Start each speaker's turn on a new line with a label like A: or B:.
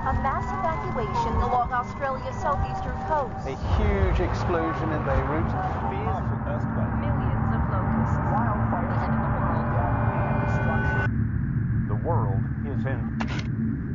A: A mass evacuation along Australia's southeastern coast.
B: A huge explosion in Beirut.
C: Fears of an earthquake.
A: Millions of locusts.
C: Wildfires.
A: The end of the world.
C: Destruction.
D: The world is in